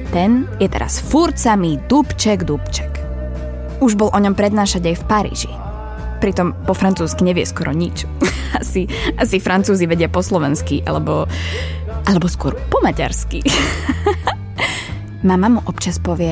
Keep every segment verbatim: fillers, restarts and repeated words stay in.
ten je teraz furt samý Dubček, Dubček. Už bol o ňom prednášať aj v Paríži. Pritom po francúzsky nevie skoro nič. Asi, asi Francúzi vedia po slovensky, alebo, alebo skôr po maďarsky. Mama mu občas povie: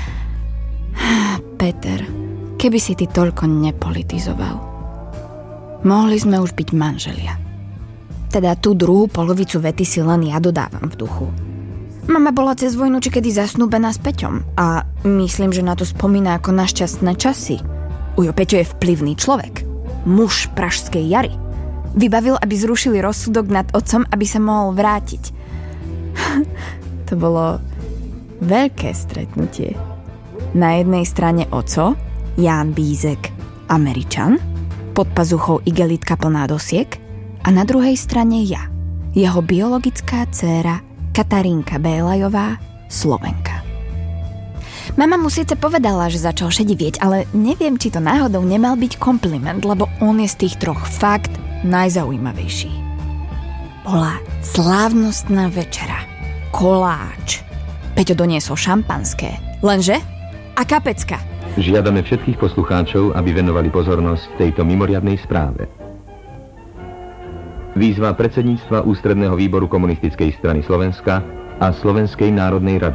Peter, keby si ty toľko nepolitizoval, mohli sme už byť manželia. Teda tú druhú polovicu vety si len ja dodávam v duchu. Mama bola cez vojnu či kedy zasnúbená s Peťom a myslím, že na to spomína ako na šťastné časy. Ujo Peťo je vplyvný človek. Muž pražskej jary. Vybavil, aby zrušili rozsudok nad otcom, aby sa mohol vrátiť. To bolo veľké stretnutie. Na jednej strane oco, Ján Bízek, Američan, pod pazuchou igelitka plná dosiek, a na druhej strane ja, jeho biologická dcéra Katarínka Bélajová, Slovenka. Mama mu síce povedala, že začal šedivieť, ale neviem, či to náhodou nemal byť kompliment, lebo on je z tých troch fakt najzaujímavejší. Bola slávnostná večera. Koláč. Peťo doniesol šampanské. Lenže? Aká pecka? Žiadame všetkých poslucháčov, aby venovali pozornosť tejto mimoriadnej správe. Výzva predsedníctva Ústredného výboru Komunistickej strany Slovenska a Slovenskej národnej rady.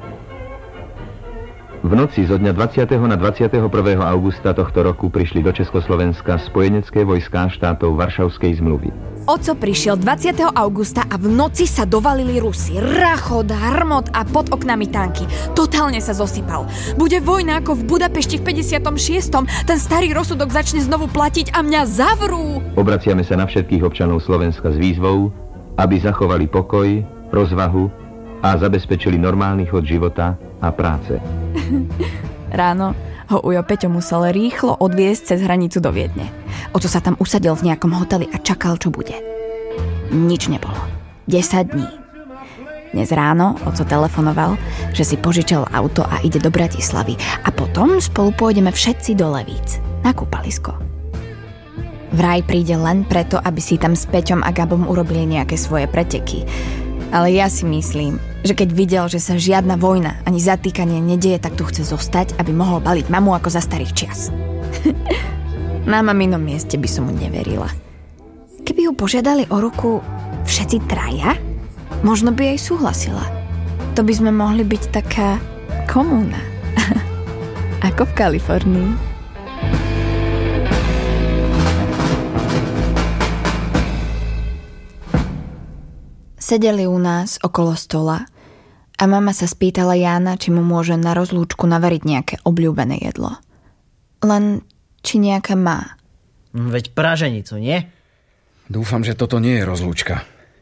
V noci zo dňa dvadsiateho na dvadsiateho prvého augusta tohto roku prišli do Československa spojenecké vojská štátov Varšavskej zmluvy. Oco prišiel dvadsiateho augusta a v noci sa dovalili Rusi. Rachot, hrmot a pod oknami tanky. Totálne sa zosypal. Bude vojna ako v Budapešti v päťdesiatom šiestom. Ten starý rozsudok začne znovu platiť a mňa zavrú. Obraciame sa na všetkých občanov Slovenska s výzvou, aby zachovali pokoj, rozvahu a zabezpečili normálny chod života a práce. Ráno ho Ujo Peťo musel rýchlo odviesť cez hranicu do Viedne. Oco sa tam usadil v nejakom hoteli a čakal, čo bude. Nič nebolo. desať dní. Dnes ráno oco telefonoval, že si požičal auto a ide do Bratislavy. A potom spolu pôjdeme všetci do Levíc, na kúpalisko. Vraj príde len preto, aby si tam s Peťom a Gabom urobili nejaké svoje preteky. Ale ja si myslím, že keď videl, že sa žiadna vojna ani zatýkanie nedieje, tak tu chce zostať, aby mohol baliť mamu ako za starých čias. Na maminom mieste by som mu neverila. Keby ju požiadali o ruku všetci traja, možno by aj súhlasila. To by sme mohli byť taká komúna. Ako v Kalifornii. Sedeli u nás okolo stola a mama sa spýtala Jána, či mu môže na rozlúčku navariť nejaké obľúbené jedlo. Len či nejaké má. Veď praženicu, nie? Dúfam, že toto nie je rozlúčka.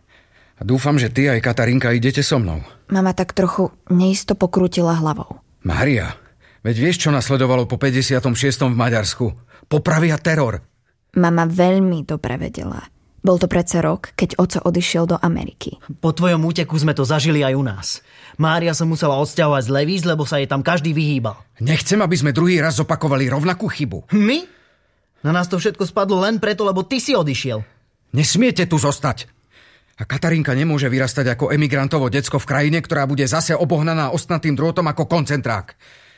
A dúfam, že ty aj Katarínka idete so mnou. Mama tak trochu neisto pokrútila hlavou. Mária, veď vieš, čo nasledovalo po päťdesiatom šiestom v Maďarsku? Popravy a teror. Mama veľmi dobre vedela. Bol to predsa rok, keď oco odišiel do Ameriky. Po tvojom úteku sme to zažili aj u nás. Mária sa musela odsťahovať z Levíc, lebo sa jej tam každý vyhýbal. Nechcem, aby sme druhý raz zopakovali rovnakú chybu. My? Na nás to všetko spadlo len preto, lebo ty si odišiel. Nesmiete tu zostať. A Katarínka nemôže vyrastať ako emigrantovo decko v krajine, ktorá bude zase obohnaná ostnatým drôtom ako koncentrák.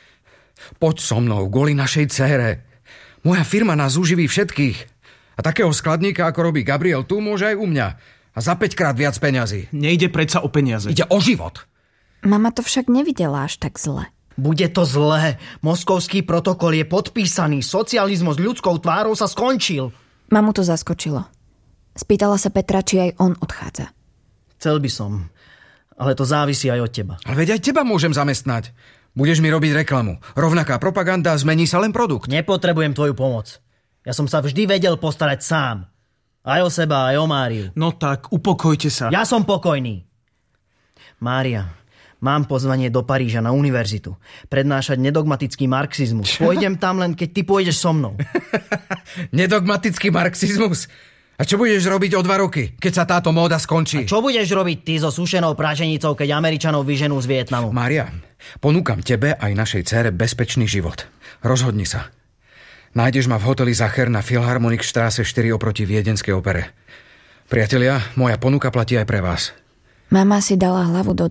Poď so mnou, kvôli našej dcére. Moja firma nás uživí všetkých. A takého skladníka, ako robí Gabriel, tu môže aj u mňa. A za päťkrát viac peňazí. Nejde predsa o peniaze. Ide o život. Mama to však nevidela až tak zle. Bude to zlé. Moskovský protokol je podpísaný. Socializmus ľudskou tvárou sa skončil. Mamu to zaskočilo. Spýtala sa Petra, či aj on odchádza. Chcel by som, ale to závisí aj od teba. Ale veď aj teba môžem zamestnať. Budeš mi robiť reklamu. Rovnaká propaganda, zmení sa len produkt. Nepotrebujem tvoju pomoc. Ja som sa vždy vedel postarať sám. Aj o seba, aj o Máriu. No tak, upokojte sa. Ja som pokojný. Mária, mám pozvanie do Paríža na univerzitu. Prednášať nedogmatický marxizmus. Čo? Pôjdem tam len, keď ty pôjdeš so mnou. Nedogmatický marxizmus? A čo budeš robiť o dva roky, keď sa táto móda skončí? A čo budeš robiť ty so sušenou praženicou, keď Američanov vyženú z Vietnamu? Mária, ponúkam tebe aj našej dcére bezpečný život. Rozhodni sa. Nájdeš ma v hoteli Zacher na Philharmonic Straße štyri oproti Viedenskej opere. Priatelia, moja ponuka platí aj pre vás. Mama si dala hlavu do